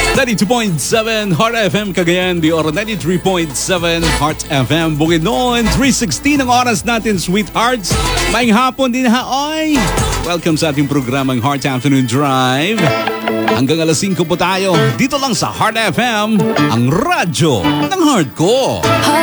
92.7 Heart FM Cagayan de Oro, 93.7 Heart FM Bukidnon. 3:16 ang oras natin, sweethearts. Maing hapon din ha, oy! Welcome sa ating programang Heart Afternoon Drive. Hanggang alas 5 po tayo dito lang sa Heart FM, ang radyo ng heart ko.